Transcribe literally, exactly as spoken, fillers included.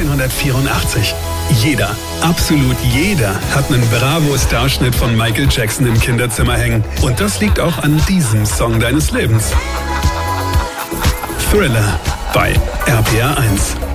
neunzehnhundertvierundachtzig. Jeder, absolut jeder hat einen Bravo-Starschnitt von Michael Jackson im Kinderzimmer hängen. Und das liegt auch an diesem Song deines Lebens. Thriller bei R P R eins.